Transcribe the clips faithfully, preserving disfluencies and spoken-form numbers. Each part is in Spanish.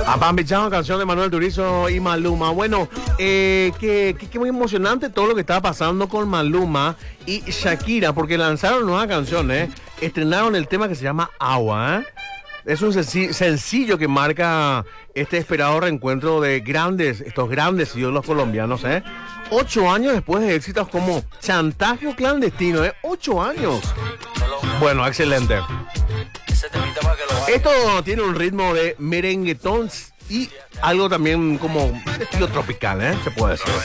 Apambichado, canción de Manuel Turizo y Maluma. Bueno, eh, que, que, que muy emocionante todo lo que estaba pasando con Maluma y Shakira, porque lanzaron nueva canción, ¿eh? Estrenaron el tema que se llama Agua, ¿eh? Es un senci- sencillo que marca este esperado reencuentro de grandes, estos grandes ídolos colombianos, ¿eh? Ocho años después de éxitos como Chantaje o Clandestino, ¿eh? Ocho años. Bueno, excelente. Esto tiene un ritmo de merenguetón y algo también como estilo tropical, ¿eh? Se puede decir.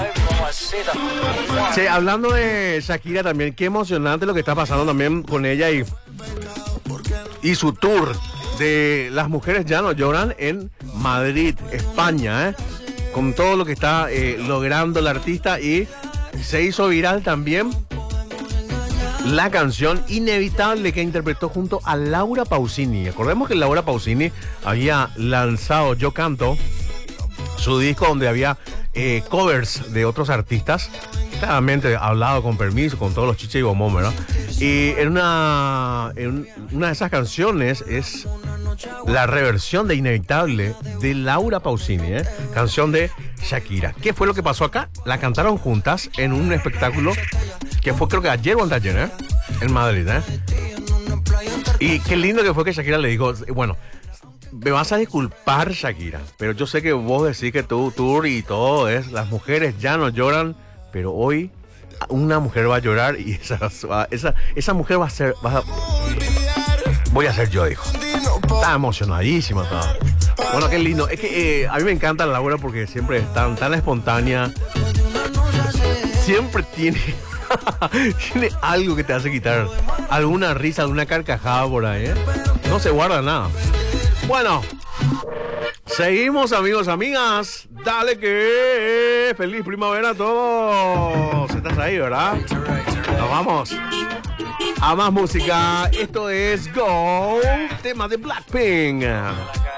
Sí, hablando de Shakira también, qué emocionante lo que está pasando también con ella y, y su tour de Las Mujeres Ya No Lloran en Madrid, España, ¿eh? Con todo lo que está eh, logrando el artista, y se hizo viral también la canción Inevitable que interpretó junto a Laura Pausini. Acordemos que Laura Pausini había lanzado Yo Canto, su disco donde había eh, covers de otros artistas, claramente hablado con permiso, con todos los chiches y bombón, ¿verdad? Y en una, en una de esas canciones es la reversión de Inevitable de Laura Pausini, ¿eh? Canción de Shakira. ¿Qué fue lo que pasó acá? La cantaron juntas en un espectáculo que fue, creo que ayer o anteayer, ¿eh? En Madrid, ¿eh? Y qué lindo que fue que Shakira le dijo, bueno, me vas a disculpar, Shakira, pero yo sé que vos decís que tu tour y todo es Las Mujeres Ya No Lloran, pero hoy una mujer va a llorar y esa, esa, esa mujer va a ser, va a, voy a ser yo, dijo. Está emocionadísima, está. Bueno, qué lindo. Es que eh, a mí me encanta Laura porque siempre es tan, tan espontánea. Siempre tiene, tiene algo que te hace quitar alguna risa, alguna carcajada por ahí, ¿eh? No se guarda nada. Bueno, seguimos, amigos, amigas. Dale que feliz primavera a todos. Estás ahí, ¿verdad? Nos vamos a más música. Esto es Go, tema de Blackpink.